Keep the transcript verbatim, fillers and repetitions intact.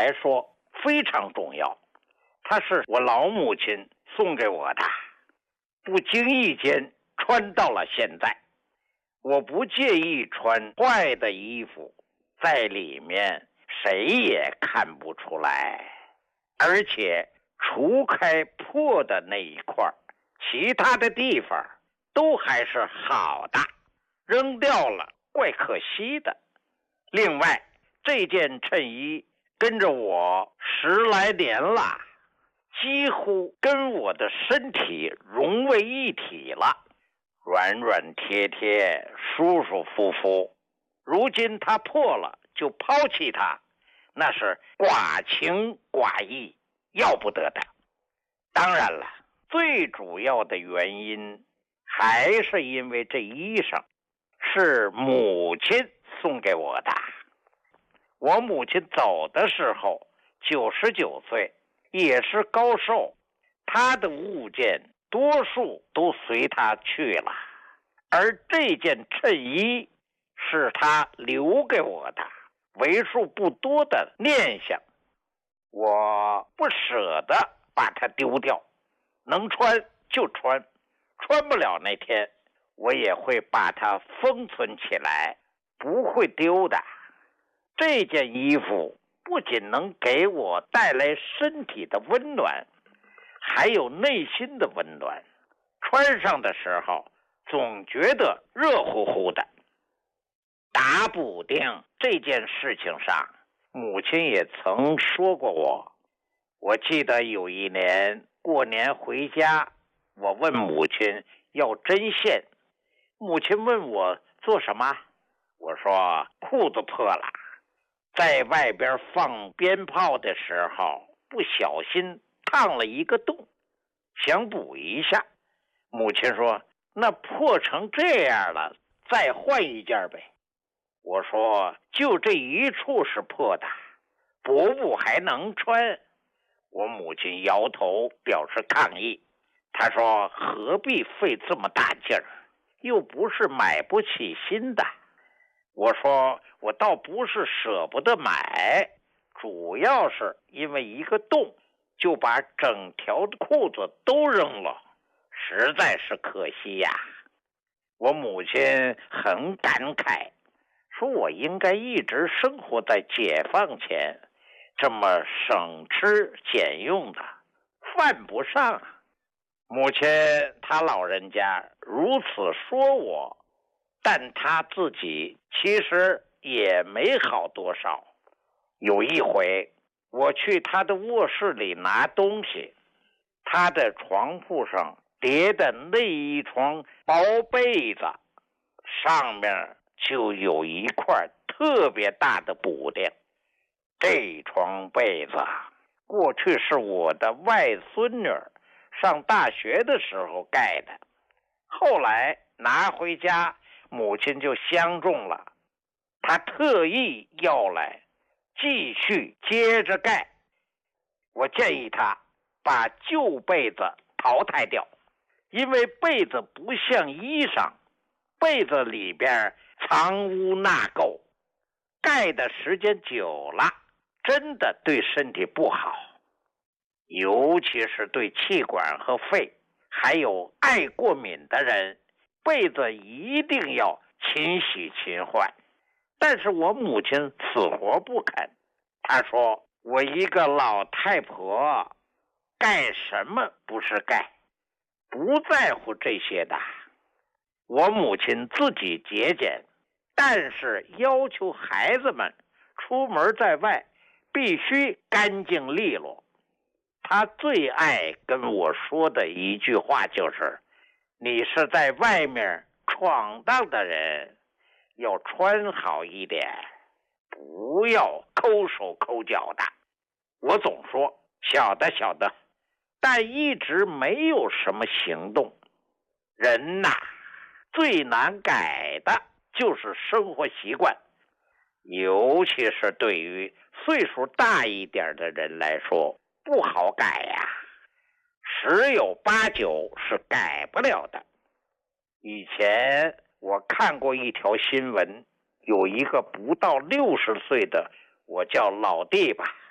来说非常重要，它是我老母亲送给我的，不经意间穿到了现在。我不介意穿坏的衣服，在里面谁也看不出来，而且除开破的那一块，其他的地方都还是好的，扔掉了怪可惜的。另外，这件衬衣跟着我十来年了，几乎跟我的身体融为一体了，软软贴贴，舒舒服服。如今它破了就抛弃它，那是寡情寡义，要不得的。当然了，最主要的原因还是因为这衣裳是母亲送给我的。我母亲走的时候九十九岁，也是高寿，她的物件多数都随她去了，而这件衬衣是她留给我的为数不多的念想，我不舍得把它丢掉，能穿就穿，穿不了那天我也会把它封存起来，不会丢的。这件衣服不仅能给我带来身体的温暖，还有内心的温暖，穿上的时候总觉得热乎乎的。打补丁这件事情上，母亲也曾说过我。我记得有一年过年回家，我问母亲要针线，母亲问我做什么，我说裤子破了，在外边放鞭炮的时候不小心烫了一个洞，想补一下。母亲说那破成这样了，再换一件呗。我说就这一处是破的，补补还能穿。我母亲摇头表示抗议，她说何必费这么大劲儿，又不是买不起新的。我说我倒不是舍不得买，主要是因为一个洞就把整条裤子都扔了，实在是可惜呀。我母亲很感慨，说我应该一直生活在解放前，这么省吃俭用的，犯不上。母亲她老人家如此说我，但她自己其实也没好多少。有一回我去她的卧室里拿东西，她的床铺上叠的那一床薄被子上面就有一块特别大的补丁。这床被子过去是我的外孙女上大学的时候盖的，后来拿回家母亲就相中了，她特意要来继续接着盖。我建议她把旧被子淘汰掉，因为被子不像衣裳，被子里边藏污纳垢，盖的时间久了真的对身体不好，尤其是对气管和肺还有爱过敏的人，被子一定要勤洗勤换。但是我母亲死活不肯，她说我一个老太婆盖什么不是盖，不在乎这些的。我母亲自己节俭，但是要求孩子们出门在外必须干净利落。她最爱跟我说的一句话就是你是在外面闯荡的人，要穿好一点，不要抠手抠脚的。我总说晓得晓得，但一直没有什么行动。人呐，最难改的就是生活习惯，尤其是对于岁数大一点的人来说不好改呀，十有八九是改不了的。以前我看过一条新闻，有一个不到六十岁的，我叫老弟吧，